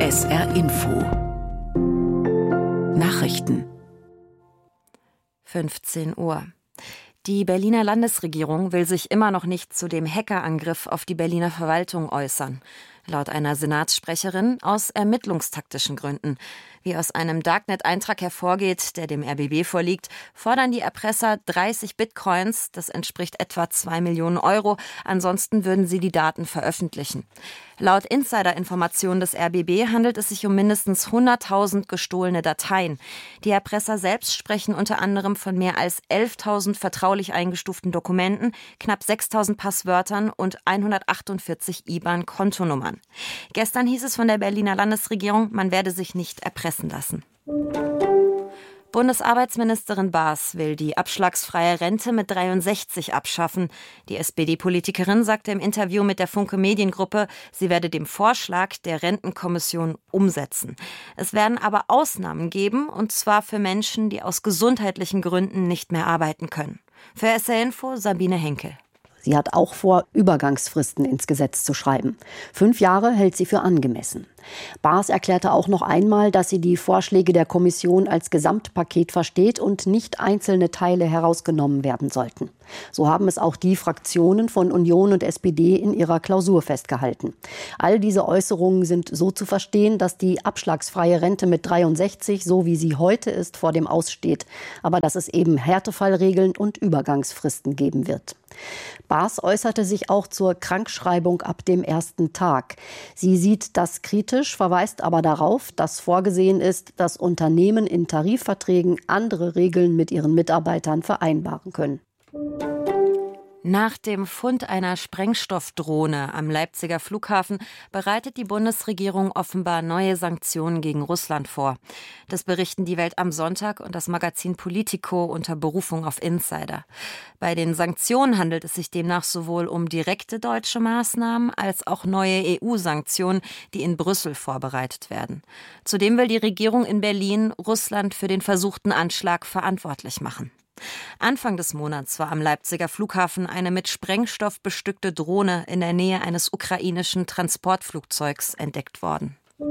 SR Info Nachrichten 15 Uhr. Die Berliner Landesregierung will sich immer noch nicht zu dem Hackerangriff auf die Berliner Verwaltung äußern. Laut einer Senatssprecherin aus ermittlungstaktischen Gründen. Wie aus einem Darknet-Eintrag hervorgeht, der dem RBB vorliegt, fordern die Erpresser 30 Bitcoins, das entspricht etwa 2 Millionen Euro, ansonsten würden sie die Daten veröffentlichen. Laut Insider-Informationen des RBB handelt es sich um mindestens 100.000 gestohlene Dateien. Die Erpresser selbst sprechen unter anderem von mehr als 11.000 vertraulich eingestuften Dokumenten, knapp 6.000 Passwörtern und 148 IBAN-Kontonummern. Gestern hieß es von der Berliner Landesregierung, man werde sich nicht erpressen lassen. Bundesarbeitsministerin Baas will die abschlagsfreie Rente mit 63 abschaffen. Die SPD-Politikerin sagte im Interview mit der Funke Mediengruppe, sie werde den Vorschlag der Rentenkommission umsetzen. Es werden aber Ausnahmen geben, und zwar für Menschen, die aus gesundheitlichen Gründen nicht mehr arbeiten können. Für SR Info Sabine Henkel. Sie hat auch vor, Übergangsfristen ins Gesetz zu schreiben. 5 Jahre hält sie für angemessen. Baas erklärte auch noch einmal, dass sie die Vorschläge der Kommission als Gesamtpaket versteht und nicht einzelne Teile herausgenommen werden sollten. So haben es auch die Fraktionen von Union und SPD in ihrer Klausur festgehalten. All diese Äußerungen sind so zu verstehen, dass die abschlagsfreie Rente mit 63, so wie sie heute ist, vor dem Aus steht, aber dass es eben Härtefallregeln und Übergangsfristen geben wird. Baas äußerte sich auch zur Krankschreibung ab dem ersten Tag. Sie sieht das kritisch, verweist aber darauf, dass vorgesehen ist, dass Unternehmen in Tarifverträgen andere Regeln mit ihren Mitarbeitern vereinbaren können. Nach dem Fund einer Sprengstoffdrohne am Leipziger Flughafen bereitet die Bundesregierung offenbar neue Sanktionen gegen Russland vor. Das berichten die Welt am Sonntag und das Magazin Politico unter Berufung auf Insider. Bei den Sanktionen handelt es sich demnach sowohl um direkte deutsche Maßnahmen als auch neue EU-Sanktionen, die in Brüssel vorbereitet werden. Zudem will die Regierung in Berlin Russland für den versuchten Anschlag verantwortlich machen. Anfang des Monats war am Leipziger Flughafen eine mit Sprengstoff bestückte Drohne in der Nähe eines ukrainischen Transportflugzeugs entdeckt worden.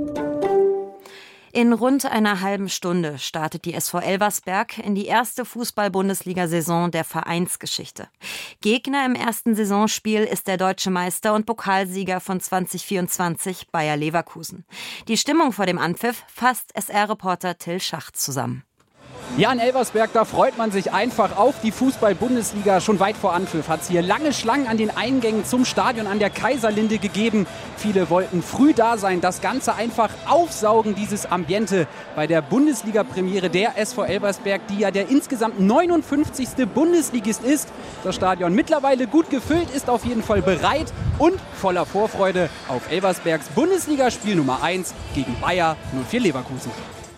In rund einer halben Stunde startet die SV Elversberg in die erste Fußball-Bundesliga-Saison der Vereinsgeschichte. Gegner im ersten Saisonspiel ist der deutsche Meister und Pokalsieger von 2024 Bayer Leverkusen. Die Stimmung vor dem Anpfiff fasst SR-Reporter Till Schacht zusammen. Ja, in Elversberg, da freut man sich einfach auf die Fußball-Bundesliga. Schon weit vor Anpfiff hat es hier lange Schlangen an den Eingängen zum Stadion an der Kaiserlinde gegeben. Viele wollten früh da sein, das Ganze einfach aufsaugen, dieses Ambiente bei der Bundesliga-Premiere der SV Elversberg, die ja der insgesamt 59. Bundesligist ist. Das Stadion mittlerweile gut gefüllt, ist auf jeden Fall bereit und voller Vorfreude auf Elversbergs Bundesligaspiel Nummer 1 gegen Bayer 04 Leverkusen.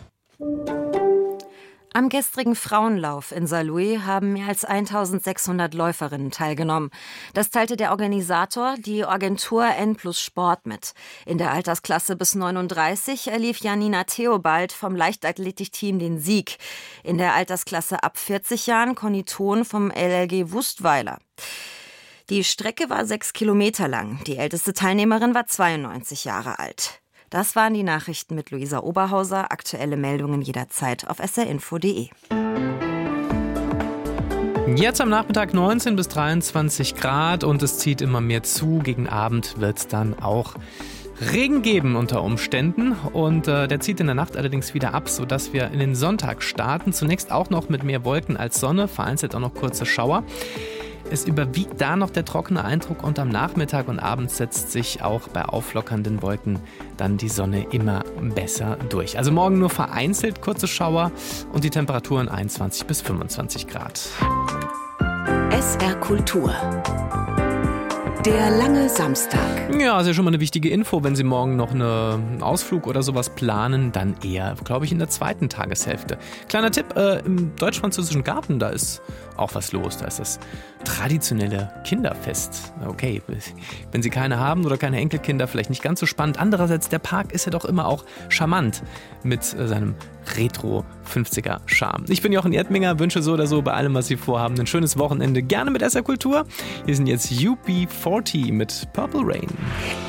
Am gestrigen Frauenlauf in Saarlouis haben mehr als 1.600 Läuferinnen teilgenommen. Das teilte der Organisator, die Agentur N+ Sport, mit. In der Altersklasse bis 39 erlief Janina Theobald vom Leichtathletikteam den Sieg. In der Altersklasse ab 40 Jahren Conny Thon vom LLG Wustweiler. Die Strecke war 6 Kilometer lang. Die älteste Teilnehmerin war 92 Jahre alt. Das waren die Nachrichten mit Luisa Oberhauser. Aktuelle Meldungen jederzeit auf srinfo.de. Jetzt am Nachmittag 19 bis 23 Grad und es zieht immer mehr zu. Gegen Abend wird es dann auch Regen geben unter Umständen und der zieht in der Nacht allerdings wieder ab, sodass wir in den Sonntag starten. Zunächst auch noch mit mehr Wolken als Sonne, vereinzelt auch noch kurze Schauer. Es überwiegt da noch der trockene Eindruck und am Nachmittag und Abend setzt sich auch bei auflockernden Wolken dann die Sonne immer besser durch. Also morgen nur vereinzelt kurze Schauer und die Temperaturen 21 bis 25 Grad. SR Kultur. Der lange Samstag. Ja, ist ja schon mal eine wichtige Info. Wenn Sie morgen noch einen Ausflug oder sowas planen, dann eher, glaube ich, in der zweiten Tageshälfte. Kleiner Tipp, im Deutsch-Französischen Garten, da ist auch was los. Da ist das traditionelle Kinderfest. Okay, wenn Sie keine haben oder keine Enkelkinder, vielleicht nicht ganz so spannend. Andererseits, der Park ist ja doch immer auch charmant mit seinem Retro-50er-Charme. Ich bin Jochen Erdminger, wünsche so oder so bei allem, was Sie vorhaben, ein schönes Wochenende. Gerne mit SR Kultur. Hier sind jetzt UB40 mit Purple Rain.